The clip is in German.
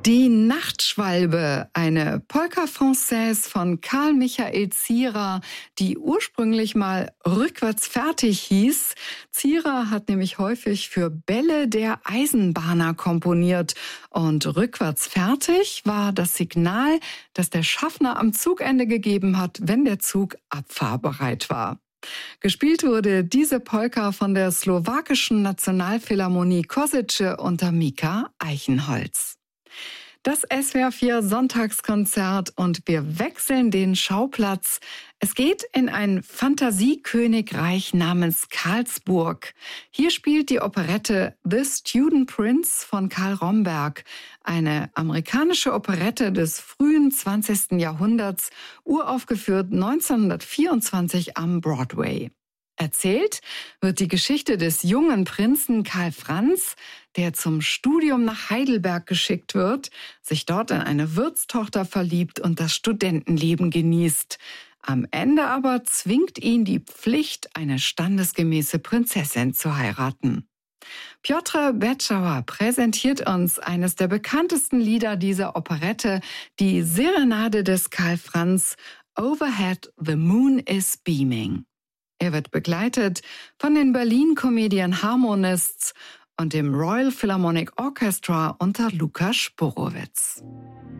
Die Nachtschwalbe, eine Polka Française von Karl Michael Zierer, die ursprünglich mal rückwärts fertig hieß. Zierer hat nämlich häufig für Bälle der Eisenbahner komponiert. Und rückwärts fertig war das Signal, das der Schaffner am Zugende gegeben hat, wenn der Zug abfahrbereit war. Gespielt wurde diese Polka von der slowakischen Nationalphilharmonie Košice unter Mika Eichenholz. Das SWR 4 Sonntagskonzert und wir wechseln den Schauplatz. Es geht in ein Fantasiekönigreich namens Karlsburg. Hier spielt die Operette The Student Prince von Karl Romberg, eine amerikanische Operette des frühen 20. Jahrhunderts, uraufgeführt 1924 am Broadway. Erzählt wird die Geschichte des jungen Prinzen Karl Franz, der zum Studium nach Heidelberg geschickt wird, sich dort in eine Wirtstochter verliebt und das Studentenleben genießt. Am Ende aber zwingt ihn die Pflicht, eine standesgemäße Prinzessin zu heiraten. Piotr Beczała präsentiert uns eines der bekanntesten Lieder dieser Operette, die Serenade des Karl Franz, Overhead the Moon is Beaming. Er wird begleitet von den Berlin Comedian Harmonists und dem Royal Philharmonic Orchestra unter Lukas Sporowitz.